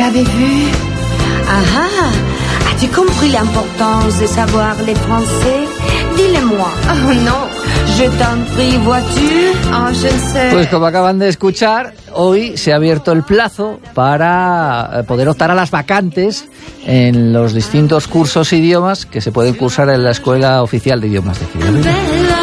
avez vu? Ah, as-tu compris l'importance de savoir les français? Dis-le-moi. Oh, no. Je t'en prie, vois-tu? Oh, je ne sais. Pues como acaban de escuchar, hoy se ha abierto el plazo para poder optar a las vacantes en los distintos cursos idiomas que se pueden cursar en la Escuela Oficial de Idiomas de Ávila.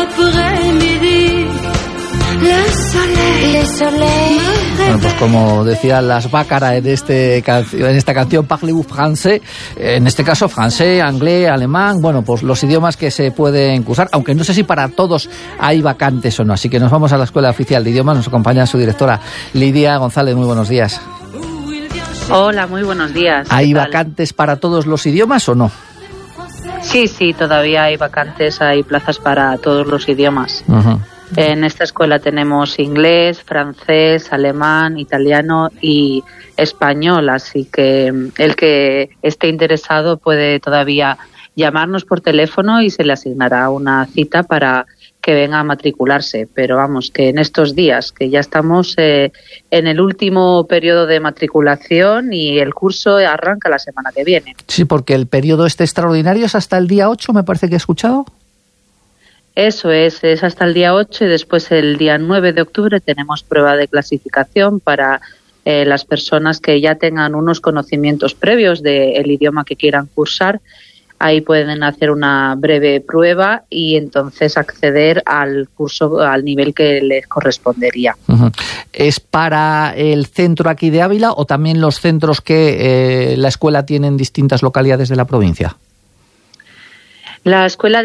Bueno, pues como decían las bácaras en esta canción Parlez-vous français, en este caso francés, inglés, alemán, bueno, pues los idiomas que se pueden cursar, aunque no sé si para todos hay vacantes o no. Así que nos vamos a la Escuela Oficial de Idiomas, nos acompaña su directora Lidia González. Muy buenos días. Hola, muy buenos días. ¿Hay vacantes para todos los idiomas o no? Sí, todavía hay vacantes, hay plazas para todos los idiomas. Uh-huh. En esta escuela tenemos inglés, francés, alemán, italiano y español, así que el que esté interesado puede todavía llamarnos por teléfono y se le asignará una cita para que venga a matricularse. Pero vamos, que en estos días, que ya estamos en el último periodo de matriculación y el curso arranca la semana que viene. Sí, porque el periodo extraordinario es hasta el día 8, me parece que he escuchado. Eso es hasta el día 8 y después el día 9 de octubre tenemos prueba de clasificación para las personas que ya tengan unos conocimientos previos del idioma que quieran cursar. Ahí pueden hacer una breve prueba y entonces acceder al curso al nivel que les correspondería. Uh-huh. ¿Es para el centro aquí de Ávila o también los centros que la escuela tiene en distintas localidades de la provincia? La Escuela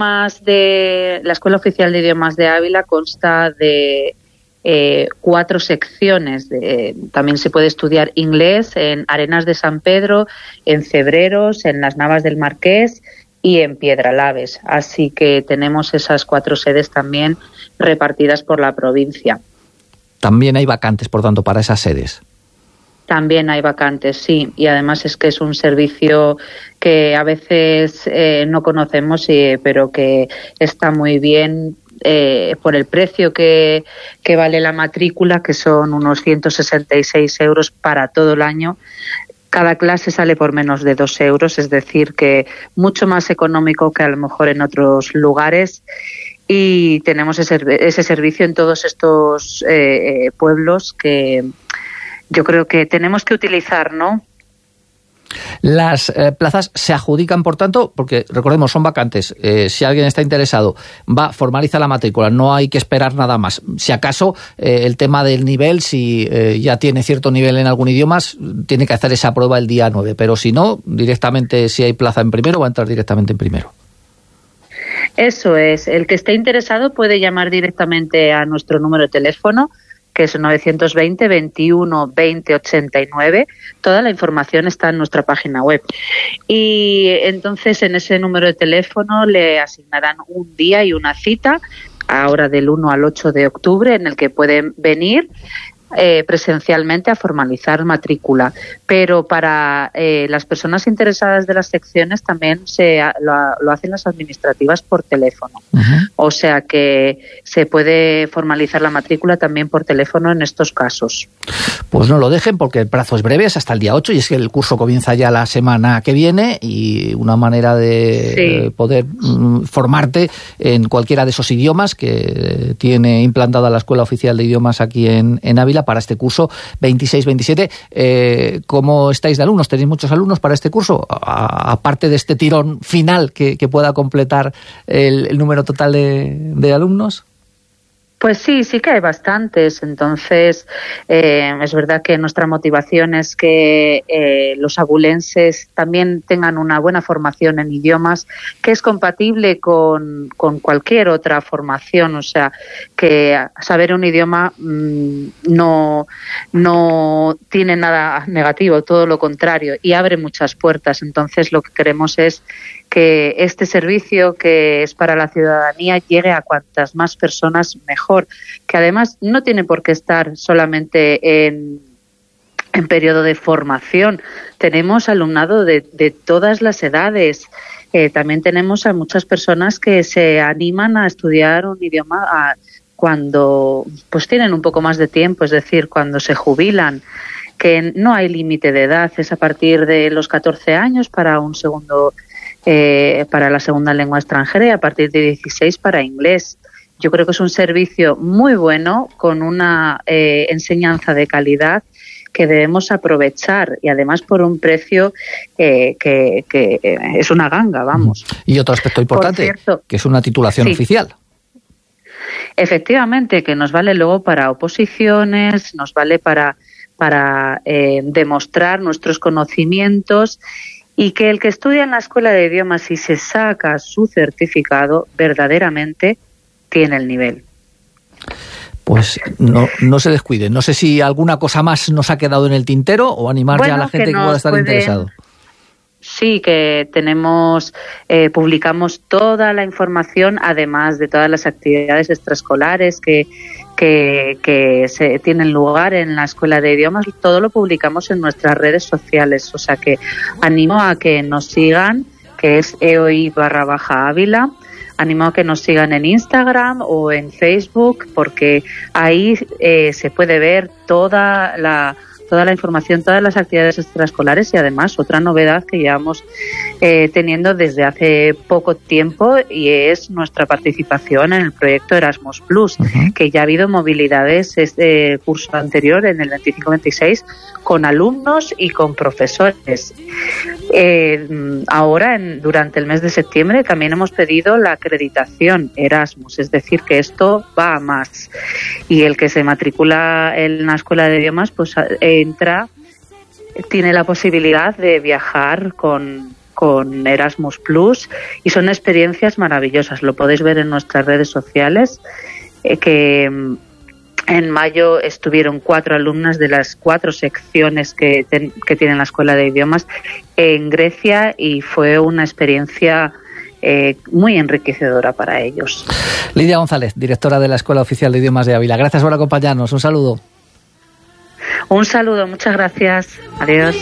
Oficial de Idiomas de Ávila consta de 4 secciones. También se puede estudiar inglés en Arenas de San Pedro, en Cebreros, en Las Navas del Marqués y en Piedralaves. Así que tenemos esas 4 sedes también repartidas por la provincia. También hay vacantes, por tanto, para esas sedes. También hay vacantes, sí, y además es que es un servicio que a veces no conocemos, pero que está muy bien por el precio que vale la matrícula, que son unos 166 euros para todo el año. Cada clase sale por menos de 2 euros, es decir, que mucho más económico que a lo mejor en otros lugares. Y tenemos ese servicio en todos estos pueblos que yo creo que tenemos que utilizar, ¿no? Las plazas se adjudican, por tanto, porque recordemos, son vacantes. Si alguien está interesado, formaliza la matrícula, no hay que esperar nada más. Si acaso, el tema del nivel, si ya tiene cierto nivel en algún idioma, tiene que hacer esa prueba el día 9. Pero si no, directamente, si hay plaza en primero, va a entrar directamente en primero. Eso es. El que esté interesado puede llamar directamente a nuestro número de teléfono, que es 920 21 20 89. Toda la información está en nuestra página web. Y entonces en ese número de teléfono le asignarán un día y una cita, ahora del 1 al 8 de octubre, en el que pueden venir presencialmente a formalizar matrícula. Pero para las personas interesadas de las secciones también lo hacen las administrativas por teléfono. Uh-huh. O sea que se puede formalizar la matrícula también por teléfono en estos casos. Pues no lo dejen, porque el plazo es breve, es hasta el día 8, y es que el curso comienza ya la semana que viene, y una manera de poder formarte en cualquiera de esos idiomas que tiene implantada la Escuela Oficial de Idiomas aquí en Ávila para este curso 26-27. ¿Cómo estáis de alumnos? ¿Tenéis muchos alumnos para este curso? Aparte de este tirón final que pueda completar el número total de alumnos. Pues sí que hay bastantes. Entonces, es verdad que nuestra motivación es que los abulenses también tengan una buena formación en idiomas, que es compatible con cualquier otra formación. O sea, que saber un idioma no tiene nada negativo, todo lo contrario, y abre muchas puertas. Entonces, lo que queremos es que este servicio, que es para la ciudadanía, llegue a cuantas más personas mejor, que además no tiene por qué estar solamente en periodo de formación. Tenemos alumnado de todas las edades. También tenemos a muchas personas que se animan a estudiar un idioma cuando pues tienen un poco más de tiempo, es decir, cuando se jubilan. que no hay límite de edad, es a partir de los 14 años para un segundo, para la segunda lengua extranjera y a partir de 16 para inglés. Yo creo que es un servicio muy bueno con una enseñanza de calidad que debemos aprovechar y además por un precio que es una ganga, vamos. Y otro aspecto importante, cierto, que es una titulación oficial. Efectivamente, que nos vale luego para oposiciones, nos vale para demostrar nuestros conocimientos y que el que estudia en la escuela de idiomas y se saca su certificado verdaderamente tiene el nivel. Pues no se descuide. No sé si alguna cosa más nos ha quedado en el tintero o animar ya a la gente que pueda estar interesado. Sí, que tenemos, publicamos toda la información, además de todas las actividades extraescolares que se tienen lugar en la Escuela de Idiomas, todo lo publicamos en nuestras redes sociales. O sea que animo a que nos sigan, que es EOI_Ávila. Animo a que nos sigan en Instagram o en Facebook, porque ahí se puede ver toda la información, todas las actividades extraescolares y además otra novedad que llevamos teniendo desde hace poco tiempo y es nuestra participación en el proyecto Erasmus Plus, que ya ha habido movilidades este curso anterior en el 25-26 con alumnos y con profesores. Ahora, durante el mes de septiembre, también hemos pedido la acreditación Erasmus, es decir, que esto va a más. Y el que se matricula en la Escuela de Idiomas, pues tiene la posibilidad de viajar con Erasmus Plus y son experiencias maravillosas. Lo podéis ver en nuestras redes sociales, que en mayo estuvieron 4 alumnas de las 4 secciones que tiene la Escuela de Idiomas en Grecia y fue una experiencia muy enriquecedora para ellos. Lidia González, directora de la Escuela Oficial de Idiomas de Ávila. Gracias por acompañarnos. Un saludo. Un saludo, muchas gracias. Adiós.